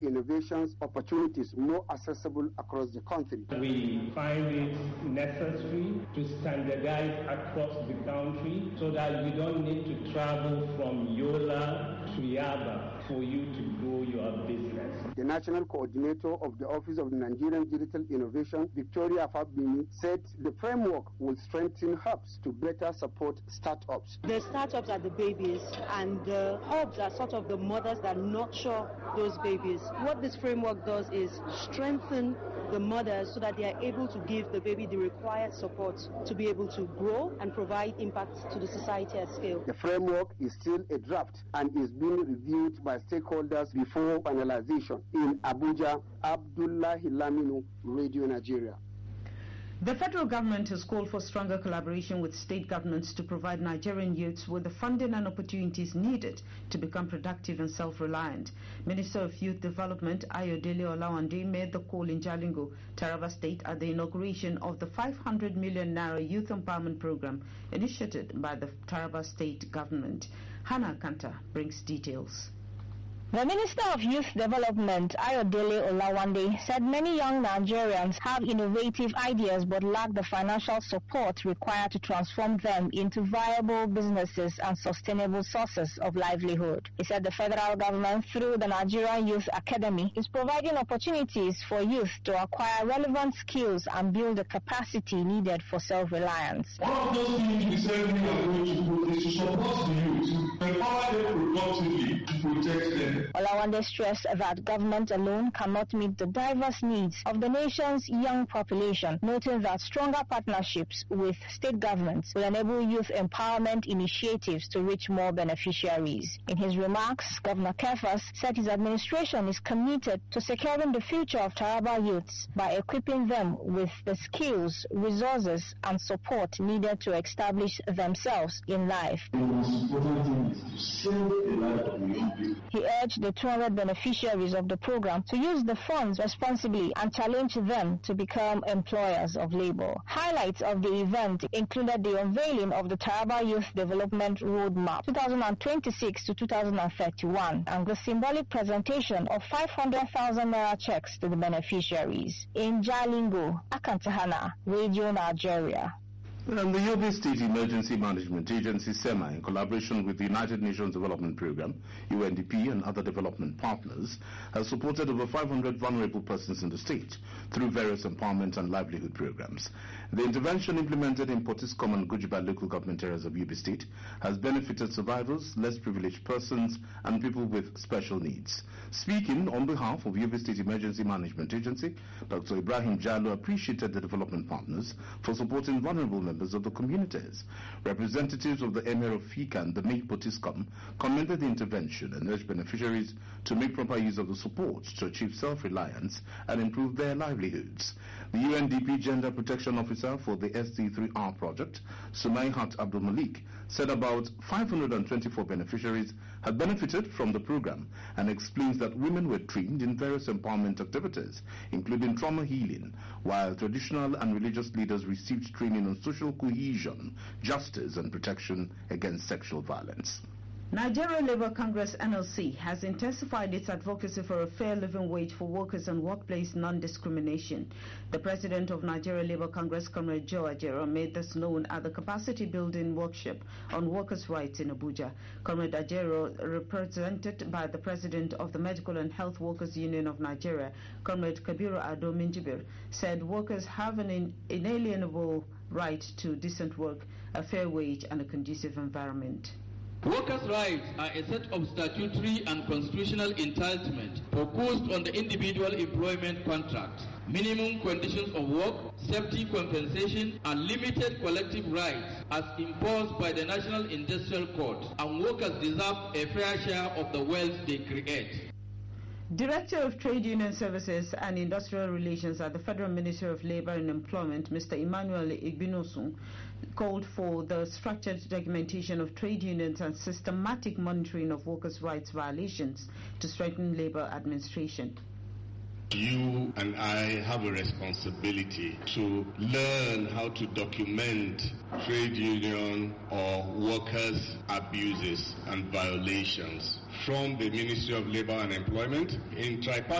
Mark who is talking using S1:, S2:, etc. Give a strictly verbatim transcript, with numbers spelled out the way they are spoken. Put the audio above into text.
S1: innovations opportunities more accessible across the country.
S2: We find it necessary to standardize across the country so that you don't need to travel from Yola to Yaba for you to grow your business.
S1: The national coordinator of the Office of Nigerian Digital Innovation, Victoria Fabini, said the framework will strengthen hubs to better support startups.
S3: The startups are the babies, and the hubs are sort of the mothers that nurture those babies. What this framework does is strengthen the mothers so that they are able to give the baby the required support to be able to grow and provide impact to the society at scale.
S1: The framework is still a draft and is being reviewed by stakeholders before finalization. In Abuja, Abdullahi Laminu, Radio Nigeria.
S4: The federal government has called for stronger collaboration with state governments to provide Nigerian youths with the funding and opportunities needed to become productive and self-reliant. Minister of Youth Development Ayodele Olawande made the call in Jalingo, Taraba State, at the inauguration of the five hundred million naira Youth Empowerment Program initiated by the Taraba State government. Hannah Kanta brings details.
S5: The Minister of Youth Development, Ayodele Olawande, said many young Nigerians have innovative ideas but lack the financial support required to transform them into viable businesses and sustainable sources of livelihood. He said the federal government, through the Nigerian Youth Academy, is providing opportunities for youth to acquire relevant skills and build the capacity needed for self-reliance.
S6: One of those things we said we are going to do is to support the youth, to empower them productively, to protect them.
S5: Olawande stressed that government alone cannot meet the diverse needs of the nation's young population, noting that stronger partnerships with state governments will enable youth empowerment initiatives to reach more beneficiaries. In his remarks, Governor Kefas said his administration is committed to securing the future of Taraba youths by equipping them with the skills, resources, and support needed to establish themselves in life.
S6: The most important thing is to save the life of the young people.
S5: He urged the two hundred beneficiaries of the program to use the funds responsibly and challenge them to become employers of labor. Highlights of the event included the unveiling of the Taraba Youth Development Roadmap twenty twenty-six to two thousand thirty-one and the symbolic presentation of five hundred thousand naira checks to the beneficiaries. In Jalingo, Akantahana, Radio Nigeria.
S7: And the Yobe State Emergency Management Agency, SEMA, in collaboration with the United Nations Development Programme, U N D P, and other development partners, has supported over five hundred vulnerable persons in the state through various empowerment and livelihood programs. The intervention implemented in Potiskum and Gujiba local government areas of Yobe State has benefited survivors, less privileged persons, and people with special needs. Speaking on behalf of Yobe State Emergency Management Agency, Doctor Ibrahim Jallo appreciated the development partners for supporting vulnerable members of the communities. Representatives of the Emir of Fika and the Make Potiskum commended the intervention and urged beneficiaries to make proper use of the support to achieve self-reliance and improve their livelihoods. The U N D P Gender Protection Officer for the S D three R project, Sumaihat Abdul Malik, said about five hundred twenty-four beneficiaries had benefited from the program and explains that women were trained in various empowerment activities, including trauma healing, while traditional and religious leaders received training on social cohesion, justice, and protection against sexual violence.
S4: Nigeria Labour Congress N L C has intensified its advocacy for a fair living wage for workers and workplace non-discrimination. The president of Nigeria Labour Congress, Comrade Joe Ajero, made this known at the capacity building workshop on workers' rights in Abuja. Comrade Ajero, represented by the president of the Medical and Health Workers Union of Nigeria, Comrade Kabiru Ado Minjibir, said workers have an inalienable right to decent work, a fair wage, and a conducive environment.
S8: Workers' rights are a set of statutory and constitutional entitlements focused on the individual employment contract, minimum conditions of work, safety compensation, and limited collective rights as imposed by the National Industrial Code, and workers deserve a fair share of the wealth they create.
S4: Director of Trade Union Services and Industrial Relations at the Federal Ministry of Labour and Employment, Mister Emmanuel Igbinosun, called for the structured documentation of trade unions and systematic monitoring of workers' rights violations to strengthen labour administration.
S9: You and I have a responsibility to learn how to document trade union or workers' abuses and violations from the Ministry of Labour and Employment in tripartite